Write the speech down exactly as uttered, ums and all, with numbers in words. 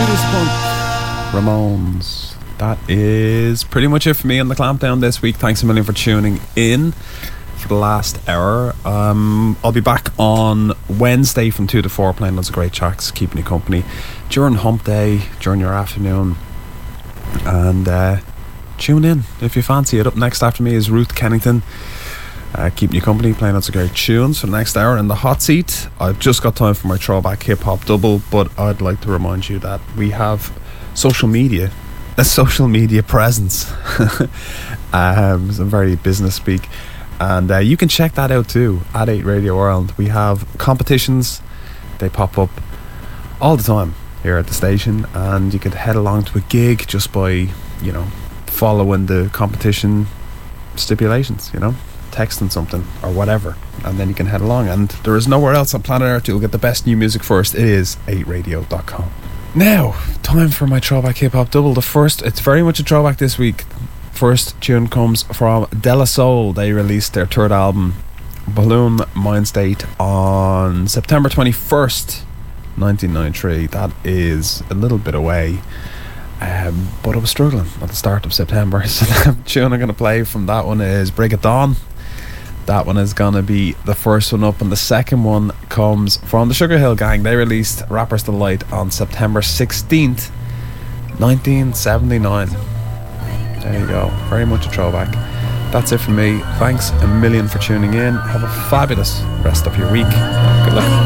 this month, Ramones. That is pretty much it for me on the Clampdown this week. Thanks a million for tuning in for the last hour. Um, I'll be back on Wednesday from two to four playing loads of great tracks, keeping you company during hump day, during your afternoon. And uh, tune in if you fancy it. Up next after me is Ruth Kennington, uh, keeping you company, playing lots of great tunes for the next hour. In the hot seat, I've just got time for my throwback hip-hop double, but I'd like to remind you that we have social media, a social media presence. um, some very business speak. And uh, you can check that out too at eight Radio World. We have competitions, they pop up all the time here at the station, and you could head along to a gig just by, you know, following the competition stipulations, you know, texting something or whatever, and then you can head along. And there is nowhere else on planet Earth you'll get the best new music first. It is eight radio dot com. Now, time for my throwback hip hop double. The first, it's very much a throwback this week. First tune comes from De La Soul. They released their third album, Balloon Mind State, on September twenty-first, nineteen ninety-three. That is a little bit away, um, but I was struggling at the start of September. So the tune I'm going to play from that one is Break It Dawn. That one is going to be the first one up, and the second one comes from the Sugar Hill Gang. They released Rapper's Delight on September sixteenth, nineteen seventy-nine. There you go, very much a throwback. That's it from me. Thanks a million for tuning in. Have a fabulous rest of your week. Good luck.